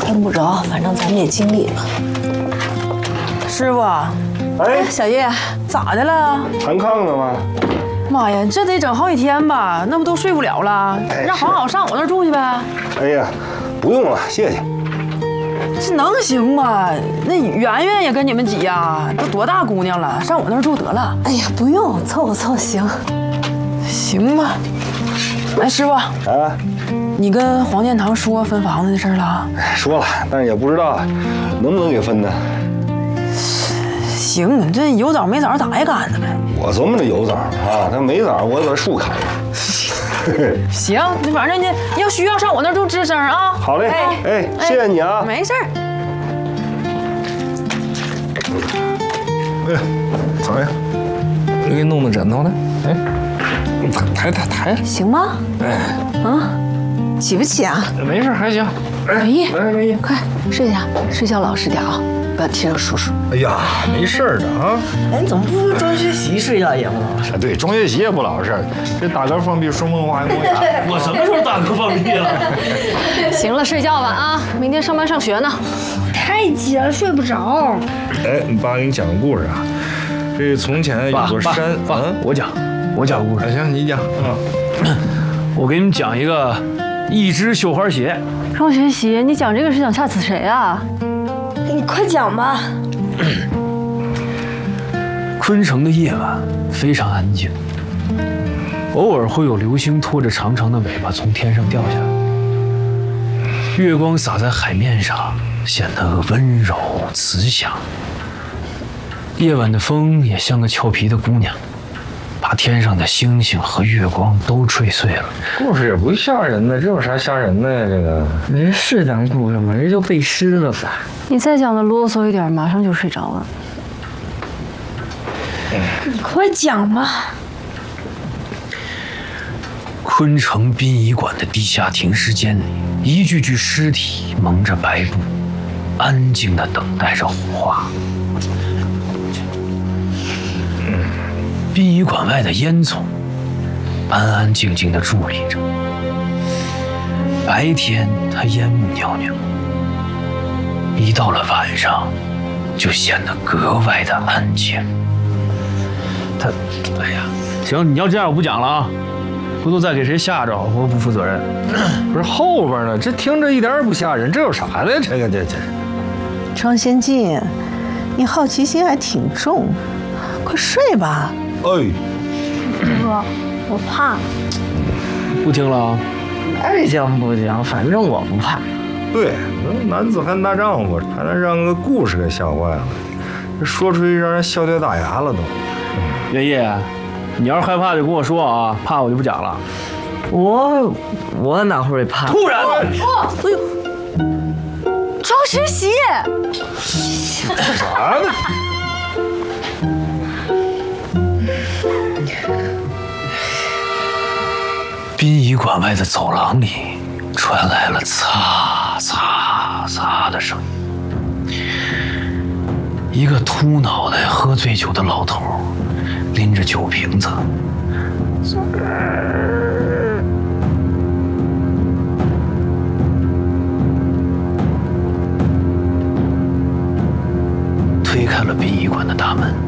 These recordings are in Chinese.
用不着，反正咱们也经历了。师傅， 哎， 小叶，咋的了？ 弹炕呢吗？ 妈呀，这得整好几天吧，那不都睡不了了？让好好上我那儿住去呗。 哎呀，不用了，谢谢。 这能行吗？那圆圆也跟你们挤呀，都多大姑娘了，上我那儿住得了。 哎呀，不用，凑合凑合行。 行吧。哎，师傅，你跟黄殿堂说分房子的事了？ 说了，但是也不知道能不能给分呢。 行，这有枣没枣打一杆子呗。 我琢磨着有枣啊，他没枣，我把树砍了。 行，反正你要需要上我那儿住吱声啊。 好嘞，哎，谢谢你啊。 没事儿。 哎，咋样？ 我给你弄的枕头呢。哎，抬。 行吗？ 哎， 起不起啊？ 没事，还行。 小叶， 来， 快睡下，睡觉老实点啊，不要踢着叔叔。 哎呀，没事的啊。 哎，你怎么不庄学习睡觉也不老实？ 对，庄学习也不老实，这打嗝放屁说梦话还磨牙。 我什么时候打嗝放屁了？ 行了，睡觉吧啊，明天上班上学呢。 太挤了，睡不着。 哎，你爸给你讲个故事啊。这从前有座山， 我讲故事。 行，你讲啊。 我给你们讲一个一只绣花鞋。 庄学习，你讲这个是想吓死谁啊？ 你快讲吧。 昆城的夜晚非常安静，偶尔会有流星拖着长长的尾巴从天上掉下来，月光洒在海面上，显得温柔慈祥。夜晚的风也像个俏皮的姑娘，把天上的星星和月光都吹碎了。 故事也不吓人的，这有啥吓人的呀？这个人是讲故事吗？人就背诗了吧？ 你再讲的啰嗦一点，马上就睡着了。 你快讲吧。 昆城殡仪馆的地下停尸间里，一具具尸体蒙着白布，安静地等待着火化。殡仪馆外的烟囱安安静静地伫立着，白天它烟雾袅袅，一到了晚上就显得格外的安静。哎呀，行，你要这样我不讲了啊，回头再给谁吓着，我不负责任。 不是后边呢？这听着一点也不吓人，这有啥的？这。 庄先进，你好奇心还挺重，快睡吧。 哎， 哥，我怕。 不听了啊？ 爱讲不讲，反正我不怕。 对，男子汉大丈夫，还能让个故事给吓坏了，这说出去让人笑掉大牙了都。 袁叶，你要是害怕就跟我说啊，怕我就不讲了。 我哪会怕？ 突然， 哎呦，庄学习， 啥呢？ 殡仪馆外的走廊里传来了擦擦擦的声音。一个秃脑袋、喝醉酒的老头拎着酒瓶子，推开了殡仪馆的大门。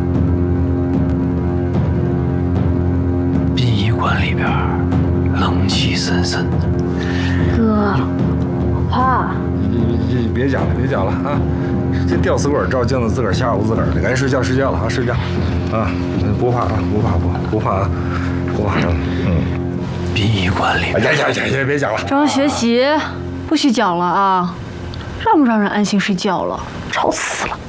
殡仪馆里边冷气森森的。 哥，我怕。 别讲了啊！这吊死鬼照镜子自个儿吓唬自个儿的，赶紧睡觉了啊！睡觉啊！不怕啊！不怕啊！ 殡仪馆里， 别讲了。 庄学习，不许讲了啊，让不让人安心睡觉了？吵死了。